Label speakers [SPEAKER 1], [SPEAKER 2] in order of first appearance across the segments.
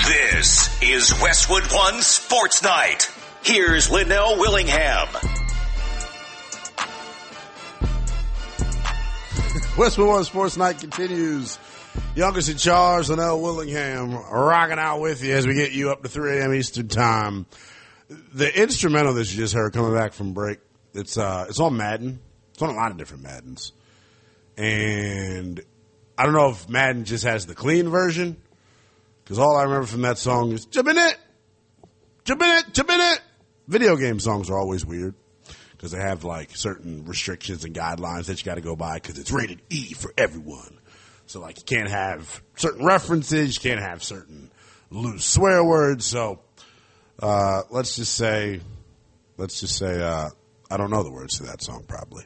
[SPEAKER 1] This is Westwood One Sports Night. Here's Linnell Willingham.
[SPEAKER 2] Westwood One Sports Night continues. Youngest in charge, Linnell Willingham, rocking out with you as we get you up to 3 a.m. Eastern Time. The instrumental that you just heard coming back from break, it's on Madden. It's on a lot of different Maddens. And I don't know if Madden just has the clean version, because all I remember from that song is, Jabinit, Jabinit, Jabinit. Video game songs are always weird, because they have like certain restrictions and guidelines that you got to go by, because it's rated E for everyone. So like you can't have certain references, you can't have certain loose swear words. So let's just say I don't know the words to that song probably.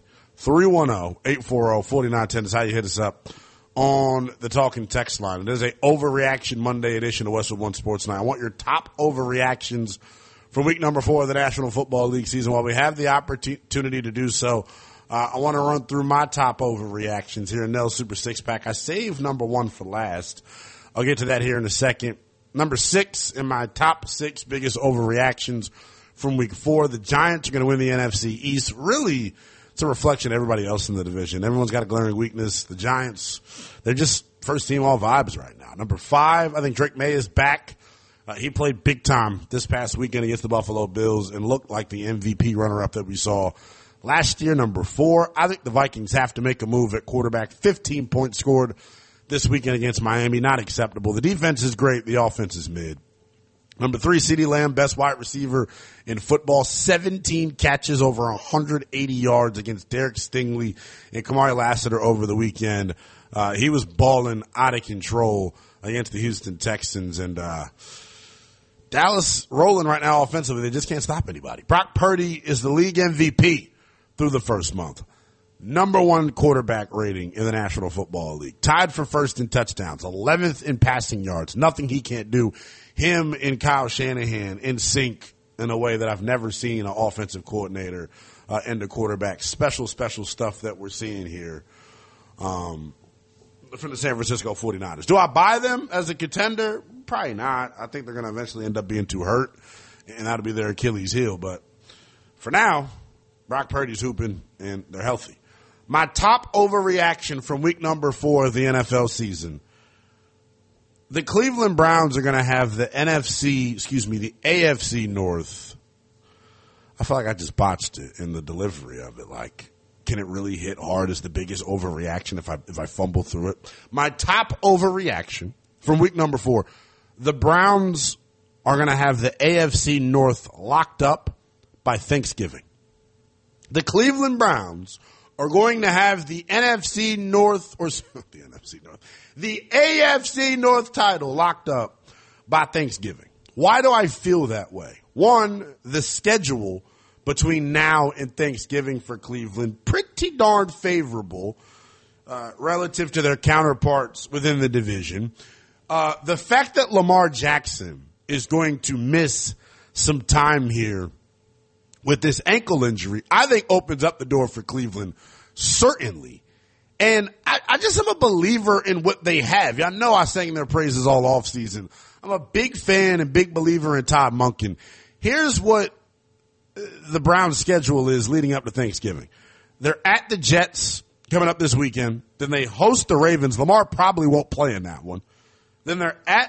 [SPEAKER 2] 310-840-4910 is how you hit us up on the talking text line. It is a Overreaction Monday edition of Westwood One Sports Night. I want your top overreactions for week number 4 of the National Football League season. While we have the opportunity to do so, I want to run through my top overreactions here in Nell's Super Six Pack. I saved number 1 for last. I'll get to that here in a second. Number 6 in my top 6 biggest overreactions from week 4. The Giants are going to win the NFC East. Really, it's a reflection of everybody else in the division. Everyone's got a glaring weakness. The Giants, they're just first team all vibes right now. Number 5, I think Drake May is back. He played big time this past weekend against the Buffalo Bills and looked like the MVP runner-up that we saw last year. Number 4, I think the Vikings have to make a move at quarterback. 15 points scored this weekend against Miami. Not acceptable. The defense is great. The offense is mid. Number 3, CeeDee Lamb, best wide receiver in football. 17 catches over 180 yards against Derek Stingley and Kamari Lassiter over the weekend. He was balling out of control against the Houston Texans. And Dallas rolling right now offensively. They just can't stop anybody. Brock Purdy is the league MVP through the first month. Number 1 quarterback rating in the National Football League. Tied for first in touchdowns. 11th in passing yards. Nothing he can't do. Him and Kyle Shanahan in sync in a way that I've never seen an offensive coordinator and a quarterback. Special stuff that we're seeing here from the San Francisco 49ers. Do I buy them as a contender? Probably not. I think they're going to eventually end up being too hurt, and that'll be their Achilles heel. But for now, Brock Purdy's hooping, and they're healthy. My top overreaction from week number 4 of the NFL season. The Cleveland Browns are going to have the AFC North. I feel like I just botched it in the delivery of it. Like, can it really hit hard as the biggest overreaction if I fumble through it? My top overreaction from week number 4. The Browns are going to have the AFC North locked up by Thanksgiving. The Cleveland Browns are going to have the NFC North, or the NFC North, the AFC North title locked up by Thanksgiving. Why do I feel that way? 1, the schedule between now and Thanksgiving for Cleveland, pretty darn favorable relative to their counterparts within the division. The fact that Lamar Jackson is going to miss some time here with this ankle injury, I think opens up the door for Cleveland, certainly. And I just am a believer in what they have. Y'all know I sang their praises all offseason. I'm a big fan and big believer in Todd Monken. Here's what the Browns' schedule is leading up to Thanksgiving. They're at the Jets coming up this weekend. Then they host the Ravens. Lamar probably won't play in that one. Then they're at